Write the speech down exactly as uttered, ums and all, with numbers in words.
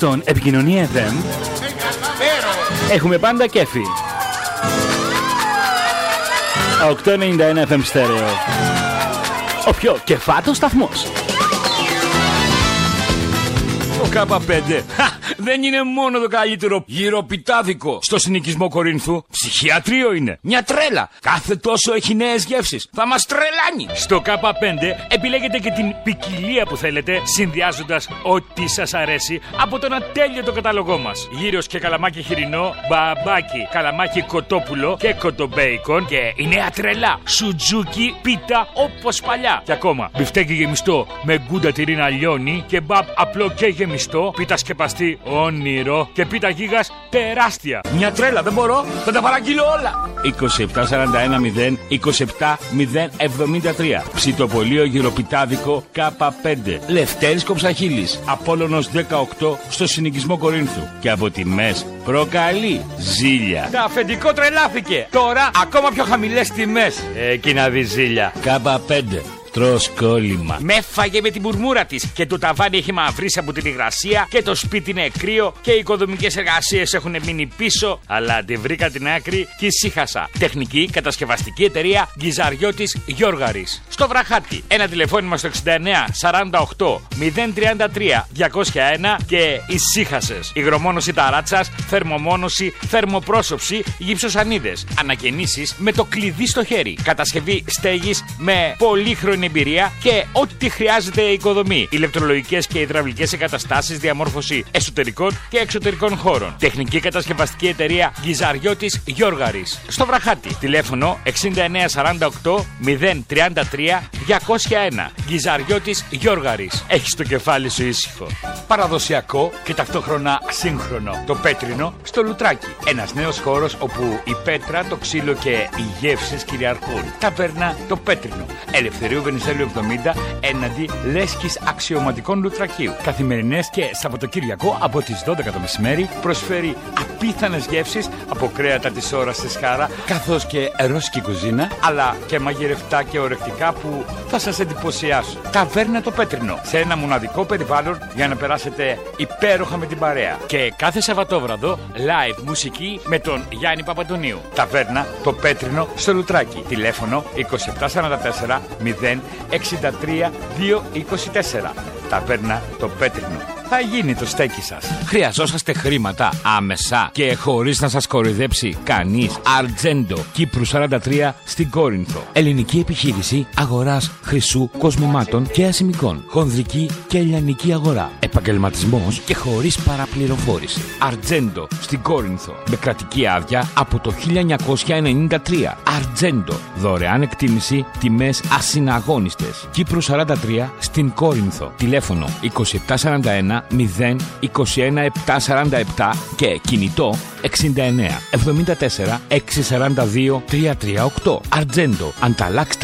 στον Επικοινωνία εφ εμ έχουμε πάντα κέφι. οκτακόσια ενενήντα ένα εφ εμ στέρεο. Ο πιο κεφάτος σταθμός. Το Κάπα πέντε δεν είναι μόνο το καλύτερο γυροπιτάδικο στο συνοικισμό Κορίνθου. Ψυχιατρίο είναι. Μια τρέλα. Κάθε τόσο έχει νέες γεύσεις. Θα μας τρελάνει. Στο Κάπα πέντε επιλέγετε και την ποικιλία που θέλετε, συνδυάζοντας ό,τι σας αρέσει από τον ατέλειωτο κατάλογό μας. Γύρος και καλαμάκι χοιρινό, μπαμπάκι, καλαμάκι κοτόπουλο και κοτομπέικον. Και η νέα τρελά σουτζούκι πίτα όπως παλιά. Και ακόμα μπιφτέκι γεμιστό με γκούντα τυρίνα λιώνει, κεμπάπ απλό και γεμιστό, πίτα σκεπαστή όνειρο και πίτα γίγας τεράστια. Μια τρέλα, δεν μπορώ, θα τα παραγγείλω όλα. είκοσι επτά σαράντα ένα μηδέν είκοσι επτά μηδέν εβδομήντα τρία. Ψητοπολείο γυροπιτάδικο Κάπα πέντε. Λευτέρης Κοψαχίλης, Απόλλωνος δεκαοκτώ στο συνοικισμό Κορίνθου. Και από τιμές προκαλεί ζήλια. Τα αφεντικό τρελάθηκε. Τώρα ακόμα πιο χαμηλές τιμές. Εκεί να δει ζήλια. Κάπα πέντε. Τρως κόλλημα. Με έφαγε με την μουρμούρα της. Και το ταβάνι έχει μαυρίσει από την υγρασία. Και το σπίτι είναι κρύο. Και οι οικοδομικές εργασίες έχουν μείνει πίσω. Αλλά τη βρήκα την άκρη και ησύχασα. Τεχνική κατασκευαστική εταιρεία Γκυζαριώτης Γιώργαρης. Στο Βραχάτι. Ένα τηλεφώνημα στο εξήντα εννέα σαράντα οκτώ μηδέν τριάντα τρία διακόσια ένα και ησύχασες. Υγρομόνωση ταράτσας, θερμομόνωση, θερμοπρόσωψη, γυψοσανίδες. Ανακαινήσεις με το κλειδί στο χέρι. Κατασκευή στέγης με πολύχρονη εμπειρία και ό,τι χρειάζεται η οικοδομή. Ηλεκτρολογικές και υδραυλικές εγκαταστάσεις, διαμόρφωση εσωτερικών και εξωτερικών χώρων. Τεχνική κατασκευαστική εταιρεία Γκυζαριώτης Γιώργαρης. Στο Βραχάτι. Τηλέφωνο εξήντα εννέα σαράντα οκτώ μηδέν τριάντα τρία διακόσια ένα. Γκυζαριώτης Γιώργαρης. Έχεις το κεφάλι σου ήσυχο. Παραδοσιακό και ταυτόχρονα σύγχρονο. Το πέτρινο στο Λουτράκι. Ένας νέος χώρος όπου η πέτρα, το ξύλο και οι γεύσεις κυριαρχούν. Ταβέρνα το Πέτρινο. Ελευθερίου Βενιζέλου εβδομήντα έναντι Λέσχης Αξιωματικών Λουτρακίου. Καθημερινές και Σαββατοκύριακο από τις δώδεκα το μεσημέρι προσφέρει απίθανες γεύσεις από κρέατα της ώρας στη Σκάρα, καθώς και ρώσικη κουζίνα, αλλά και μαγειρευτά και ορεκτικά που θα σας εντυπωσιάσουν. Ταβέρνα το Πέτρινο. Σε ένα μοναδικό περιβάλλον για να περάσετε υπέροχα με την παρέα. Και κάθε Σαββατόβραδο live μουσική με τον Γιάννη Παπαντονίου. Ταβέρνα το Πέτρινο στο Λουτράκι. Τηλέφωνο είκοσι επτά σαράντα τέσσερα μηδέν εξήντα τρία διακόσια είκοσι τέσσερα. Ταβέρνα το Πέτρινο. Θα γίνει το στέκι σας. Χρειαζόσαστε χρήματα άμεσα και χωρίς να σας κοροϊδέψει κανείς. Αρτζέντο Κύπρου σαράντα τρία στην Κόρινθο. Ελληνική επιχείρηση αγοράς χρυσού, κοσμημάτων και ασημικών. Χονδρική και λιανική αγορά. Επαγγελματισμός και χωρίς παραπληροφόρηση. Αρτζέντο στην Κόρινθο. Με κρατική άδεια από το χίλια εννιακόσια ενενήντα τρία. Αρτζέντο. Δωρεάν εκτίμηση, τιμές ασυναγώνιστες. Κύπρου σαράντα τρία στην Κόρινθο. Τηλέφωνο είκοσι επτά σαράντα ένα μηδέν είκοσι ένα επτακόσια σαράντα επτά και κινητό εξήντα εννέα εβδομήντα τέσσερα εξακόσια σαράντα δύο τριακόσια τριάντα οκτώ. Αρτζέντο. Ανταλλάξτε